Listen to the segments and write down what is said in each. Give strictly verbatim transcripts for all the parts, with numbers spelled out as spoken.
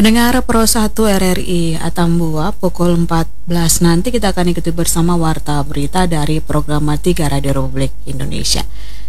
Pendengar Pro satu R R I Atambua pukul empat belas nanti kita akan ikuti bersama Warta Berita dari Program tiga Radio Republik Indonesia.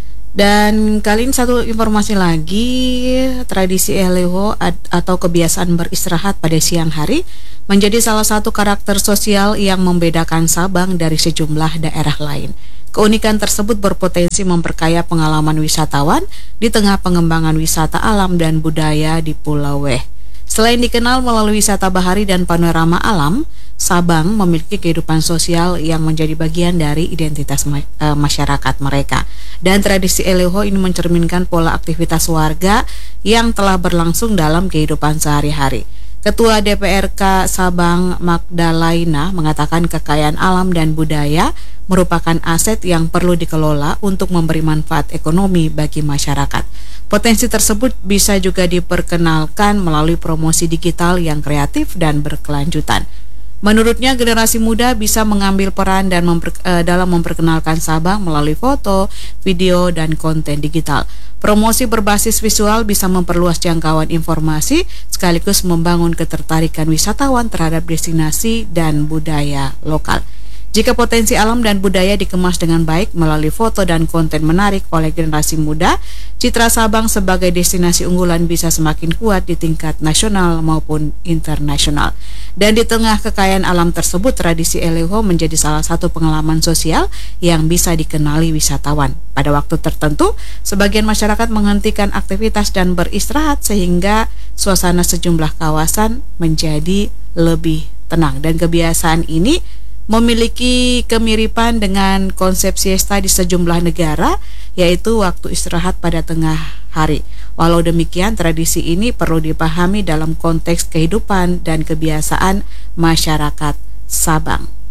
Dan kali ini satu informasi lagi, tradisi eleho atau kebiasaan beristirahat pada siang hari menjadi salah satu karakter sosial yang membedakan Sabang dari sejumlah daerah lain. Keunikan tersebut berpotensi memperkaya pengalaman wisatawan di tengah pengembangan wisata alam dan budaya di Pulau Weh. Selain dikenal melalui wisata bahari dan panorama alam, Sabang memiliki kehidupan sosial yang menjadi bagian dari identitas ma- e, masyarakat mereka. Dan tradisi eleho ini mencerminkan pola aktivitas warga yang telah berlangsung dalam kehidupan sehari-hari. Ketua D P R K Sabang Magdalena mengatakan kekayaan alam dan budaya merupakan aset yang perlu dikelola untuk memberi manfaat ekonomi bagi masyarakat. Potensi tersebut bisa juga diperkenalkan melalui promosi digital yang kreatif dan berkelanjutan. Menurutnya, generasi muda bisa mengambil peran dan memper, uh, dalam memperkenalkan Sabang melalui foto, video, dan konten digital. Promosi berbasis visual bisa memperluas jangkauan informasi sekaligus membangun ketertarikan wisatawan terhadap destinasi dan budaya lokal. Jika potensi alam dan budaya dikemas dengan baik melalui foto dan konten menarik oleh generasi muda, citra Sabang sebagai destinasi unggulan bisa semakin kuat di tingkat nasional maupun internasional. Dan di tengah kekayaan alam tersebut, tradisi eleho menjadi salah satu pengalaman sosial yang bisa dikenali wisatawan. Pada waktu tertentu, sebagian masyarakat menghentikan aktivitas dan beristirahat sehingga suasana sejumlah kawasan menjadi lebih tenang. Dan kebiasaan ini memiliki kemiripan dengan konsep siesta di sejumlah negara, yaitu waktu istirahat pada tengah hari. Walau demikian, tradisi ini perlu dipahami dalam konteks kehidupan dan kebiasaan masyarakat Sabang.